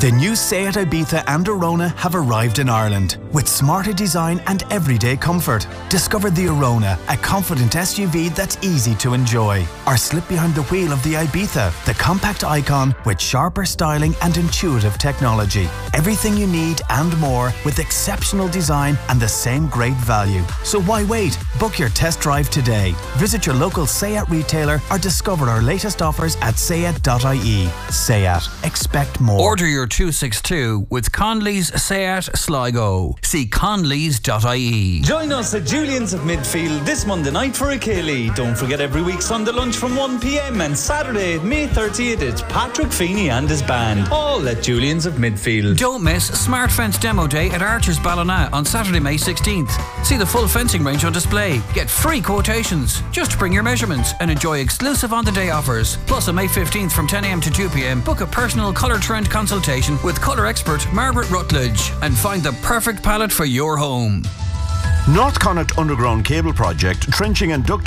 The new Seat Ibiza and Arona have arrived in Ireland with smarter design and everyday comfort. Discover the Arona, a confident SUV that's easy to enjoy. Or slip behind the wheel of the Ibiza, the compact icon with sharper styling and intuitive technology. Everything you need and more with exceptional design and the same great value. So why wait? Book your test drive today. Visit your local Seat retailer or discover our latest offers at seat.ie. Seat. Expect more. Order your 262 with Conley's Seat Sligo. See conleys.ie. Join us at Julian's of Midfield this Monday night for a Ceilidh. Don't forget every week Sunday lunch from 1 p.m. and Saturday, May 30th, it's Patrick Feeney and his band. All at Julian's of Midfield. Don't miss Smart Fence Demo Day at Archer's Ballina on Saturday, May 16th. See the full fencing range on display. Get free quotations. Just bring your measurements and enjoy exclusive on-the-day offers. Plus on May 15th from 10 a.m. to 2 p.m, book a personal colour trend consultation with colour expert Margaret Rutledge and find the perfect palette for your home. North Connacht Underground Cable Project, trenching and duct